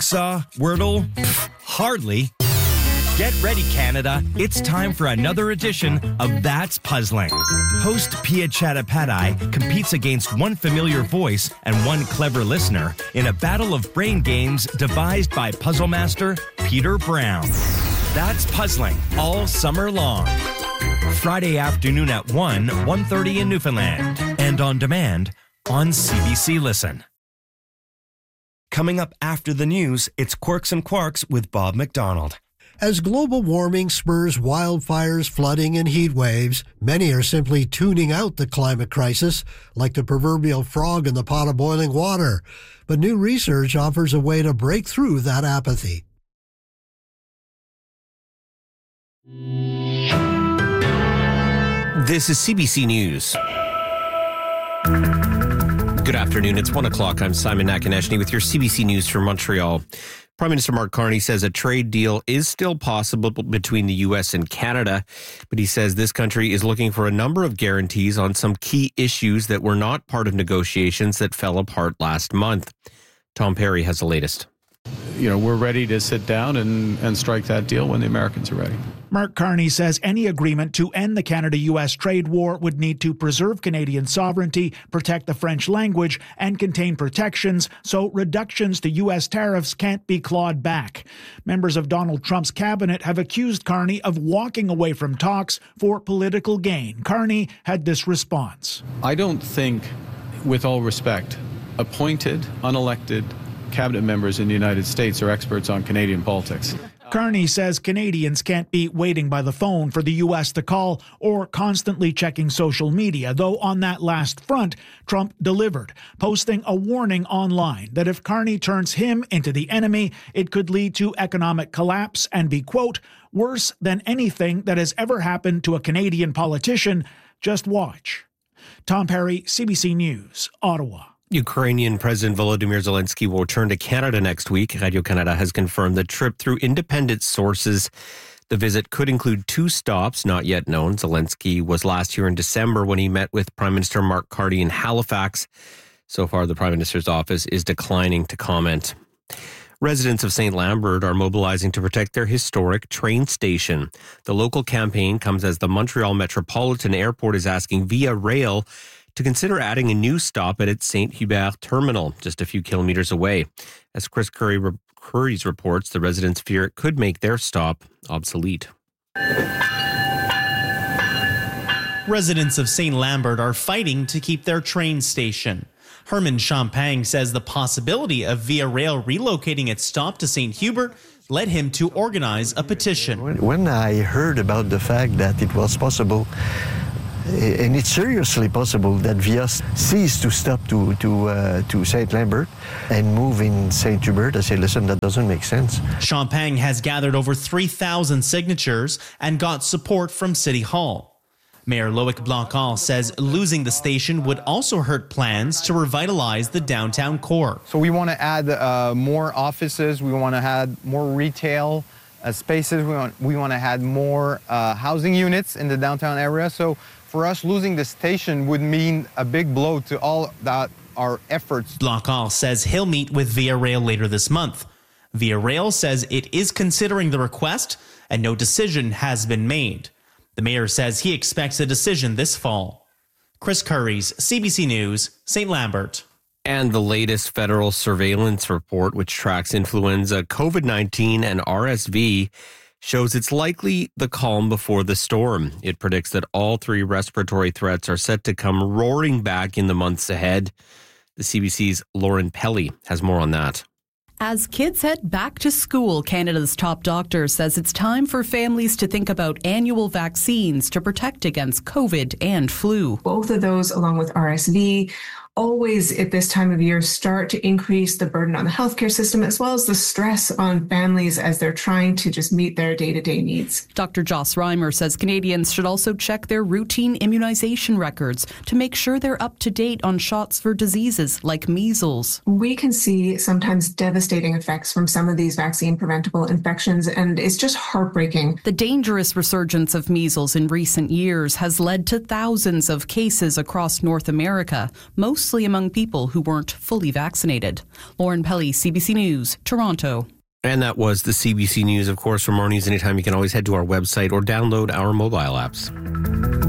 Jigsaw? Wordle? Hardly. Get ready, Canada. It's time for another edition of That's Puzzling. Host Pia Chattopadhyay competes against one familiar voice and one clever listener in a battle of brain games devised by puzzle master Peter Brown. That's Puzzling all summer long. Friday afternoon at 1:30 in Newfoundland. And on demand on CBC Listen. Coming up after the news, it's Quirks and Quarks with Bob McDonald. As global warming spurs wildfires, flooding, and heat waves, many are simply tuning out the climate crisis, like the proverbial frog in the pot of boiling water. But new research offers a way to break through that apathy. This is CBC News. Good afternoon. It's 1 o'clock. I'm Simon Nakaneshny with your CBC News from Montreal. Prime Minister Mark Carney says a trade deal is still possible between the U.S. and Canada, but he says this country is looking for a number of guarantees on some key issues that were not part of negotiations that fell apart last month. Tom Perry has the latest. We're ready to sit down and strike that deal when the Americans are ready. Mark Carney says any agreement to end the Canada-U.S. trade war would need to preserve Canadian sovereignty, protect the French language, and contain protections so reductions to U.S. tariffs can't be clawed back. Members of Donald Trump's cabinet have accused Carney of walking away from talks for political gain. Carney had this response. I don't think, with all respect, appointed, unelected cabinet members in the United States are experts on Canadian politics. Carney says Canadians can't be waiting by the phone for the U.S. to call or constantly checking social media, though on that last front, Trump delivered, posting a warning online that if Carney turns him into the enemy, it could lead to economic collapse and be, quote, worse than anything that has ever happened to a Canadian politician. Just watch. Tom Perry, CBC News, Ottawa. Ukrainian President Volodymyr Zelensky will return to Canada next week. Radio-Canada has confirmed the trip through independent sources. The visit could include 2 stops, not yet known. Zelensky was last year in December when he met with Prime Minister Mark Carney in Halifax. So far, the Prime Minister's office is declining to comment. Residents of St. Lambert are mobilizing to protect their historic train station. The local campaign comes as the Montreal Metropolitan Airport is asking Via Rail to consider adding a new stop at its St. Hubert terminal, just a few kilometers away. As Chris Curry's reports, the residents fear it could make their stop obsolete. Residents of St. Lambert are fighting to keep their train station. Herman Champagne says the possibility of Via Rail relocating its stop to St. Hubert led him to organize a petition. When I heard about the fact that it was possible, and it's seriously possible that Via ceased to stop to St. Lambert and move in St. Hubert, I say, listen, that doesn't make sense. Champagne has gathered over 3,000 signatures and got support from City Hall. Mayor Loic Blancard says losing the station would also hurt plans to revitalize the downtown core. So we want to add more offices, we want to add more retail spaces, we want to add more housing units in the downtown area. So for us, losing the station would mean a big blow to all that our efforts. Blancard says he'll meet with Via Rail later this month. Via Rail says it is considering the request and no decision has been made. The mayor says he expects a decision this fall. Chris Curry's CBC News, St. Lambert. And the latest federal surveillance report, which tracks influenza, COVID-19, and RSV, shows it's likely the calm before the storm. It predicts that all 3 respiratory threats are set to come roaring back in the months ahead. The CBC's Lauren Pelly has more on that. As kids head back to school, Canada's top doctor says it's time for families to think about annual vaccines to protect against COVID and flu. Both of those, along with RSV, always at this time of year start to increase the burden on the healthcare system as well as the stress on families as they're trying to just meet their day-to-day needs. Dr. Joss Reimer says Canadians should also check their routine immunization records to make sure they're up to date on shots for diseases like measles. We can see sometimes devastating effects from some of these vaccine-preventable infections, and it's just heartbreaking. The dangerous resurgence of measles in recent years has led to thousands of cases across North America, most mostly among people who weren't fully vaccinated. Lauren Pelly, CBC News, Toronto. And that was the CBC News. Of course, for more news anytime, you can always head to our website or download our mobile apps.